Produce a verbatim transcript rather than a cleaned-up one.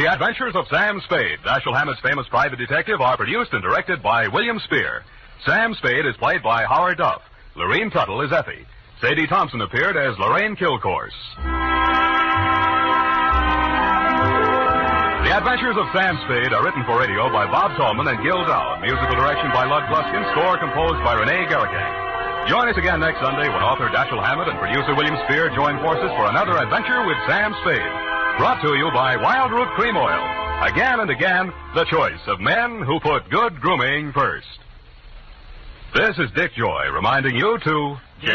The Adventures of Sam Spade, Dashiell Hammett's famous private detective, are produced and directed by William Spear. Sam Spade is played by Howard Duff. Lorene Tuttle is Effie. Sadie Thompson appeared as Lorraine Kilcourse. The Adventures of Sam Spade are written for radio by Bob Tallman and Gil Dow. Musical direction by Lud Gluskin. Score composed by Renee Garrican. Join us again next Sunday when author Dashiell Hammett and producer William Spear join forces for another adventure with Sam Spade. Brought to you by Wild Root Cream Oil. Again and again, the choice of men who put good grooming first. This is Dick Joy reminding you to...